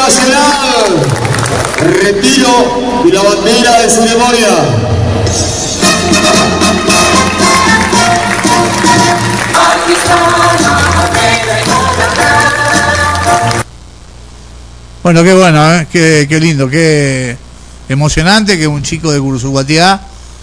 Nacional. Retiro y la bandera de ceremonia. Bueno, qué bueno, qué lindo, qué emocionante que un chico de Cursuguatiá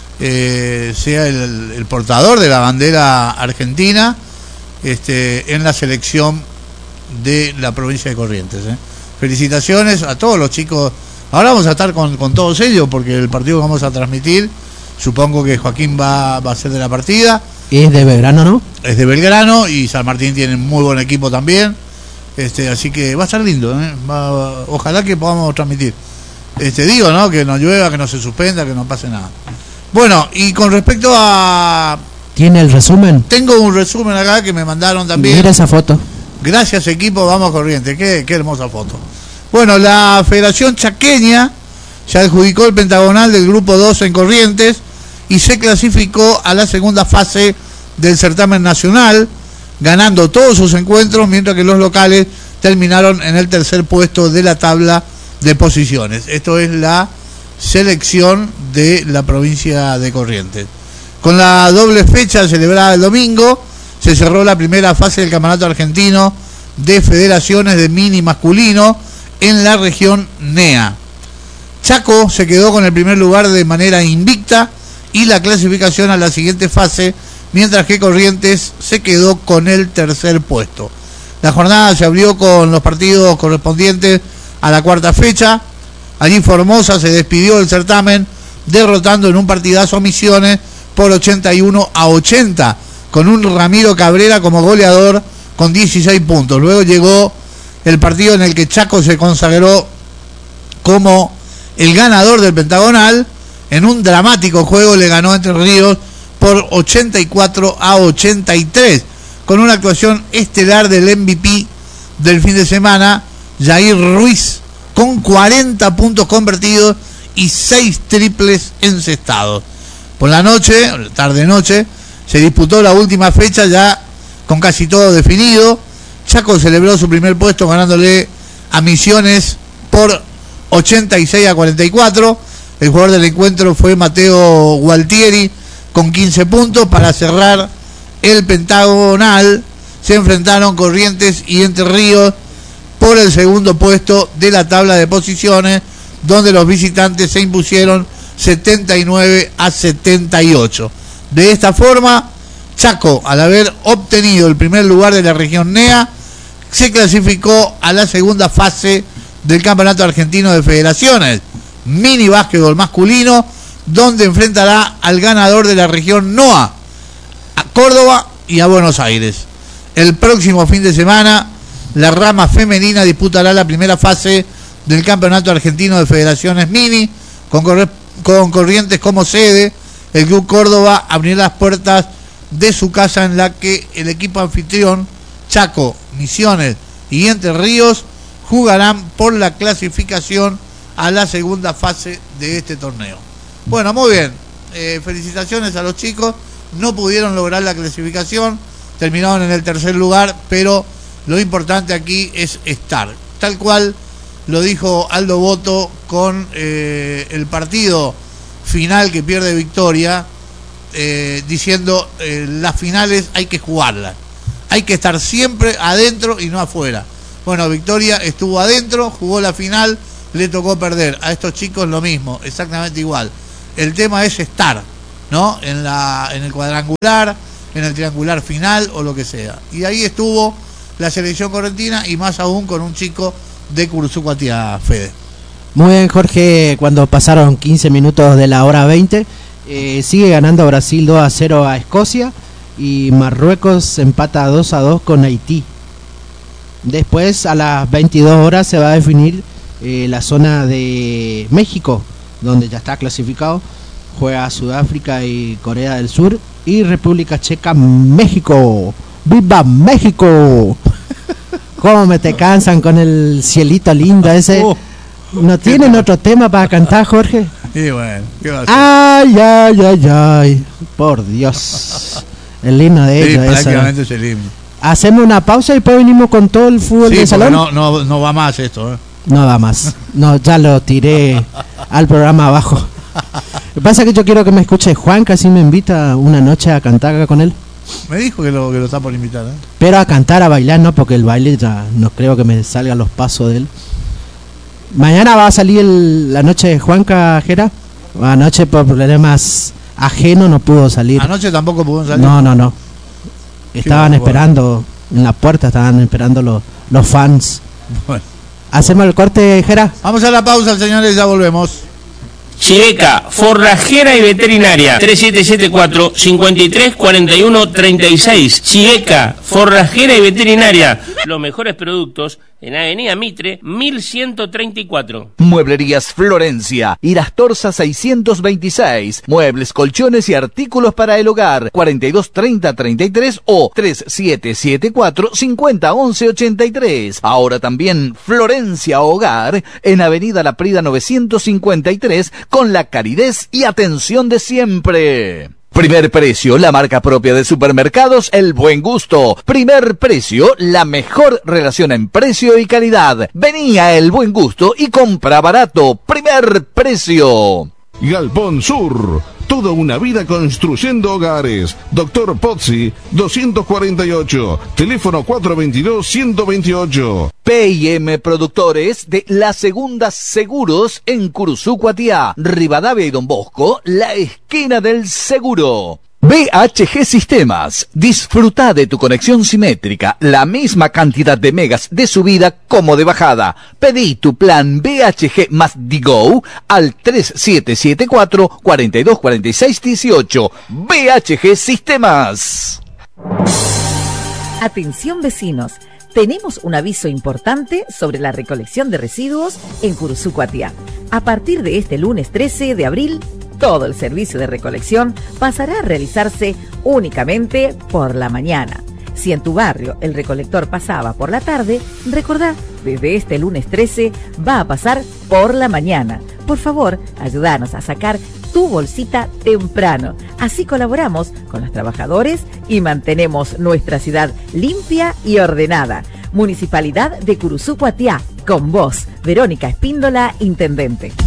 sea el portador de la bandera argentina en la selección de la provincia de Corrientes. Felicitaciones a todos los chicos. Ahora vamos a estar con todos ellos porque el partido que vamos a transmitir, supongo que Joaquín va a ser de la partida. Es de Belgrano, ¿no? Es de Belgrano y San Martín tiene muy buen equipo también. Así que va a estar lindo, ojalá que podamos transmitir. Digo, ¿no? Que no llueva, que no se suspenda, que no pase nada. Bueno, y con respecto a... ¿Tiene el resumen? Tengo un resumen acá que me mandaron también. Mira esa foto. Gracias, equipo, vamos Corrientes. Qué hermosa foto. Bueno, la Federación Chaqueña se adjudicó el pentagonal del grupo 2 en Corrientes y se clasificó a la segunda fase del certamen nacional, ganando todos sus encuentros, mientras que los locales terminaron en el tercer puesto de la tabla de posiciones. Esto es la selección de la provincia de Corrientes. Con la doble fecha celebrada el domingo, se cerró la primera fase del Campeonato Argentino de Federaciones de Mini Masculino en la región NEA. Chaco se quedó con el primer lugar de manera invicta y la clasificación a la siguiente fase, mientras que Corrientes se quedó con el tercer puesto. La jornada se abrió con los partidos correspondientes a la cuarta fecha. Allí Formosa se despidió del certamen derrotando en un partidazo a Misiones por 81-80, con un Ramiro Cabrera como goleador con 16 puntos. Luego llegó el partido en el que Chaco se consagró como el ganador del pentagonal. En un dramático juego le ganó Entre Ríos por 84-83, con una actuación estelar del MVP del fin de semana, Jair Ruiz, con 40 puntos convertidos y 6 triples encestados. Por la noche, tarde-noche, se disputó la última fecha ya con casi todo definido. Chaco celebró su primer puesto ganándole a Misiones por 86-44. El jugador del encuentro fue Mateo Gualtieri con 15 puntos. Para cerrar el pentagonal se enfrentaron Corrientes y Entre Ríos por el segundo puesto de la tabla de posiciones, donde los visitantes se impusieron 79-78. De esta forma, Chaco, al haber obtenido el primer lugar de la región NEA, se clasificó a la segunda fase del Campeonato Argentino de Federaciones Mini Básquetbol Masculino, donde enfrentará al ganador de la región NOA, a Córdoba y a Buenos Aires. El próximo fin de semana, la rama femenina disputará la primera fase del Campeonato Argentino de Federaciones Mini, con Corrientes como sede. El Club Córdoba abrirá las puertas de su casa, en la que el equipo anfitrión, Chaco, Misiones y Entre Ríos, jugarán por la clasificación a la segunda fase de este torneo. Bueno, muy bien, felicitaciones a los chicos. No pudieron lograr la clasificación, terminaron en el tercer lugar, pero lo importante aquí es estar, tal cual lo dijo Aldo Boto con el partido final que pierde Victoria, diciendo las finales hay que jugarlas, hay que estar siempre adentro y no afuera. Bueno, Victoria estuvo adentro, jugó la final, le tocó perder. A estos chicos lo mismo, exactamente igual. El tema es estar, ¿no? En el cuadrangular, en el triangular final o lo que sea. Y ahí estuvo la selección correntina, y más aún con un chico de Cursuguatiá, Fede. Muy bien, Jorge. Cuando pasaron 15 minutos de la hora 20, sigue ganando Brasil 2-0 a Escocia, y Marruecos empata 2-2 con Haití. Después, a las 22 horas, se va a definir la zona de México, donde ya está clasificado. Juega Sudáfrica y Corea del Sur, y República Checa, México. ¡Viva México! ¿Cómo me te cansan con el cielito lindo ese? ¿No tienen otro tema para cantar, Jorge? Y bueno, ¿qué va a hacer? Ay, ay, ay, ay. Por Dios. El himno de ellos. Sí, prácticamente es el himno. Hacemos una pausa y después venimos con todo el fútbol de salón. No va más esto, No da más. No, ya lo tiré al programa abajo. Lo que pasa es que yo quiero que me escuche Juan, que así me invita una noche a cantar acá con él. Me dijo que lo está por invitar, ¿eh? Pero a cantar, a bailar, no, porque el baile ya no creo que me salgan los pasos de él. Mañana va a salir la noche de Juan Cajera. Anoche por problemas ajenos no pudo salir. Anoche tampoco pudo salir. No. Estaban esperando en la puerta, estaban esperando los fans. Bueno. ¿Hacemos el corte, Jera? Vamos a la pausa, señores, ya volvemos. Chileca, forrajera y veterinaria, 3774-534136. Chileca, forrajera y veterinaria, los mejores productos en Avenida Mitre, 1134. Mueblerías Florencia, Irastorza 626. Muebles, colchones y artículos para el hogar, 423033 o 3774-501183. Ahora también Florencia Hogar, en Avenida La Prida 953, con la calidez y atención de siempre. Primer Precio, la marca propia de supermercados El Buen Gusto. Primer Precio, la mejor relación en precio y calidad. Vení a El Buen Gusto y compra barato. Primer Precio. Galpón Sur, toda una vida construyendo hogares. Doctor Pozzi, 248, teléfono 422-128. P&M Productores de La Segunda Seguros en Curuzú, Cuatiá, Rivadavia y Don Bosco, la esquina del seguro. BHG Sistemas, disfruta de tu conexión simétrica, la misma cantidad de megas de subida como de bajada. Pedí tu plan BHG más Digo al 3774-424618. BHG Sistemas. Atención vecinos, tenemos un aviso importante sobre la recolección de residuos en Curuzú, Cuatiá. A partir de este lunes 13 de abril, todo el servicio de recolección pasará a realizarse únicamente por la mañana. Si en tu barrio el recolector pasaba por la tarde, recordá, desde este lunes 13 va a pasar por la mañana. Por favor, ayúdanos a sacar tu bolsita temprano. Así colaboramos con los trabajadores y mantenemos nuestra ciudad limpia y ordenada. Municipalidad de Curuzú, Cuatiá, con vos, Verónica Espíndola, Intendente.